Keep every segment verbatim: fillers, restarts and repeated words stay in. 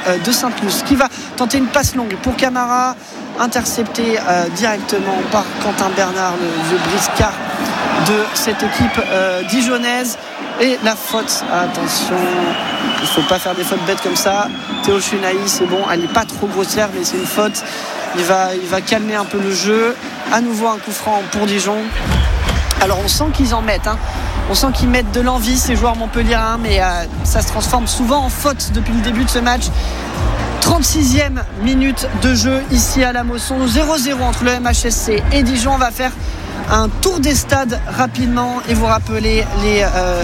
euh, de Sainte-Luce, qui va tenter une passe longue pour Camara, intercepté euh, directement par Quentin Bernard, le vieux briscard de cette équipe euh, dijonnaise. Et la faute, attention, il ne faut pas faire des fautes bêtes comme ça. Théo Chunaï, c'est bon, elle n'est pas trop grossière, mais c'est une faute. Il va, il va calmer un peu le jeu. À nouveau un coup franc pour Dijon. Alors on sent qu'ils en mettent, hein. On sent qu'ils mettent de l'envie, ces joueurs montpelliérains, mais euh, ça se transforme souvent en faute depuis le début de ce match. trente-sixième minute de jeu ici à la Mosson, zéro zéro entre le M H S C et Dijon. On va faire un tour des stades rapidement et vous rappeler les euh,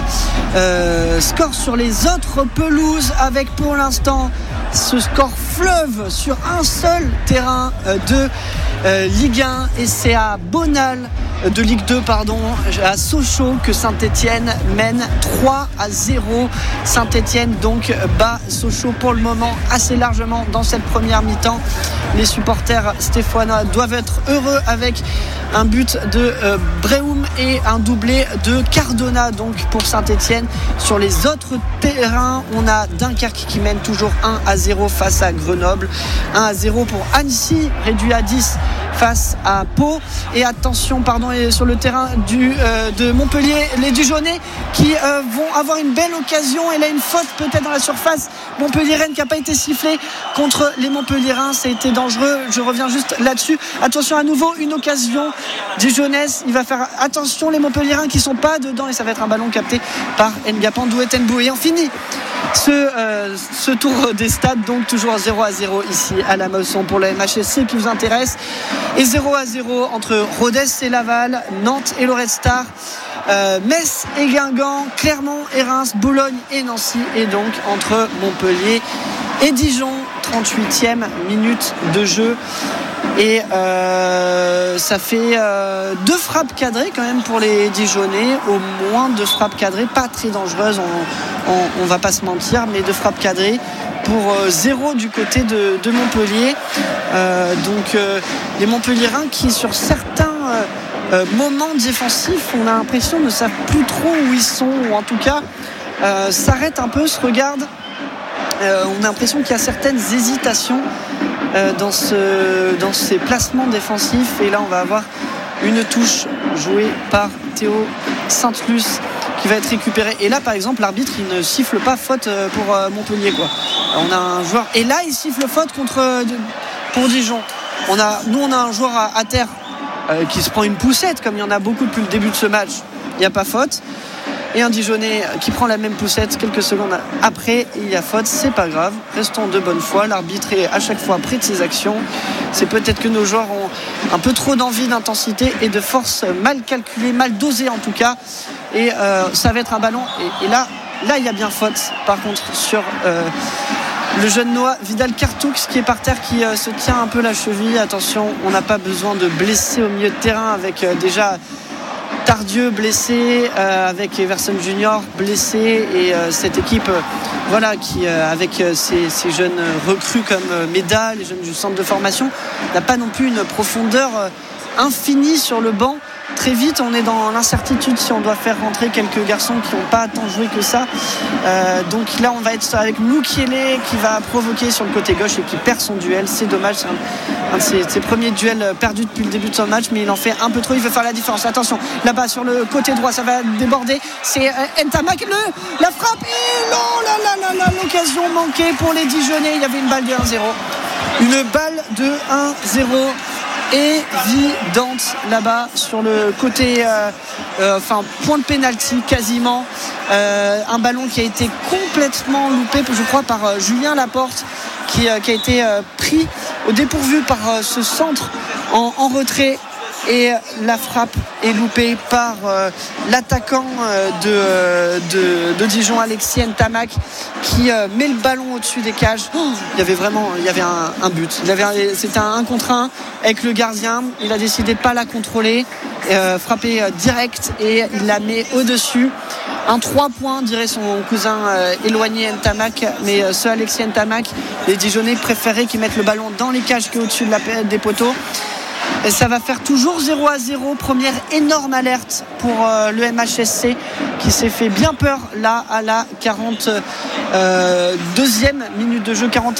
euh, scores sur les autres pelouses, avec pour l'instant ce score fleuve sur un seul terrain euh, de euh, Ligue un, et c'est à Bonal de Ligue deux, pardon, à Sochaux que Saint-Étienne mène trois à zéro. Saint-Étienne donc bat Sochaux pour le moment assez largement dans cette première mi-temps. Les supporters stéphanois doivent être heureux avec un but de euh, Brehoum et un doublé de Cardona donc pour Saint-Étienne. Sur les autres terrains, on a Dunkerque qui mène toujours un à zéro face à Grenoble, un à zéro pour Annecy, réduit à dix face à Pau. Et attention, pardon, sur le terrain du, euh, de Montpellier, les Dijonnais qui euh, vont avoir une belle occasion, et là une faute peut-être dans la surface montpelliéraine qui n'a pas été sifflée contre les Montpelliérains. Ça a été dangereux, je reviens juste là-dessus. Attention, à nouveau une occasion dijonnaise, il va faire attention les Montpelliérains qui sont pas dedans, et ça va être un ballon capté par Ngapandou Etenbou. Et on finit ce, euh, ce tour des stades, donc toujours zéro à zéro ici à la Mosson pour le M H S C qui vous intéresse, et zéro à zéro entre Rodez et Laval, Nantes et le Red Star, euh, Metz et Guingamp, Clermont et Reims, Boulogne et Nancy, et donc entre Montpellier et Dijon. Trente-huitième minute de jeu, et euh, ça fait euh, deux frappes cadrées quand même pour les Dijonnais, au moins deux frappes cadrées, pas très dangereuses, on, on, on va pas se mentir, mais deux frappes cadrées pour euh, zéro du côté de, de Montpellier. Euh, donc euh, les Montpelliérains qui sur certains euh, euh, moments défensifs, on a l'impression ne savent plus trop où ils sont, ou en tout cas euh, s'arrêtent un peu, se regardent. Euh, on a l'impression qu'il y a certaines hésitations euh, dans, ce, dans ces placements défensifs, et là on va avoir une touche jouée par Théo Sainte-Luce qui va être récupérée, et là par exemple l'arbitre il ne siffle pas faute pour euh, Montpellier quoi. On a un joueur, et là il siffle faute contre, pour Dijon. On a, nous on a un joueur à, à terre euh, qui se prend une poussette, comme il y en a beaucoup depuis le début de ce match, il n'y a pas faute. Et un Dijonnais qui prend la même poussette quelques secondes après, il y a faute, c'est pas grave, restons de bonne foi, l'arbitre est à chaque fois près de ses actions. C'est peut-être que nos joueurs ont un peu trop d'envie, d'intensité et de force mal calculée, mal dosée en tout cas, et euh, ça va être un ballon, et, et là là il y a bien faute par contre sur euh, le jeune Noah Vidal-Cartoux qui est par terre, qui euh, se tient un peu la cheville. Attention, on n'a pas besoin de blesser au milieu de terrain, avec euh, déjà Tardieu blessé, euh, avec Everson Junior blessé, et euh, cette équipe euh, voilà, qui euh, avec euh, ces, ces jeunes recrues comme euh, Méda, les jeunes du centre de formation, n'a pas non plus une profondeur euh, infinie sur le banc. Très vite on est dans l'incertitude si on doit faire rentrer quelques garçons qui n'ont pas tant joué que ça, euh, donc là on va être avec Moukielé qui va provoquer sur le côté gauche et qui perd son duel. C'est dommage, c'est un, un de ses, ses premiers duels perdus depuis le début de son match, mais il en fait un peu trop, il veut faire la différence. Attention là-bas sur le côté droit, ça va déborder, c'est euh, Ntamak, le, la frappe, et non, là, là, là, là, l'occasion manquée pour les Dijonnais. Il y avait une balle de un zéro, une balle de un zéro évidente là-bas sur le côté euh, euh, enfin point de pénalty quasiment, euh, un ballon qui a été complètement loupé je crois par euh, Julien Laporte qui, euh, qui a été euh, pris au dépourvu par euh, ce centre en, en retrait, et la frappe est loupée par euh, l'attaquant euh, de, euh, de, de Dijon, Alexis Ntamak, qui euh, met le ballon au-dessus des cages. Oh, il y avait vraiment il y avait un, un but, il avait un, c'était un un contre un avec le gardien, il a décidé de pas la contrôler, euh, frapper euh, direct, et il la met au-dessus. Un trois points dirait son cousin euh, éloigné Ntamak, mais euh, ce Alexis Ntamak, les Dijonnais préféraient qu'il mette le ballon dans les cages qu'au-dessus de la, des poteaux. Et ça va faire toujours zéro à zéro. Première énorme alerte pour euh, le M H S C qui s'est fait bien peur là à la quarante-deuxième minute de jeu, quarante